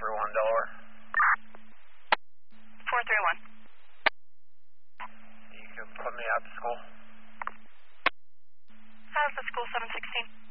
431 Delaware. 431. You can put me at the school. How's the school 716?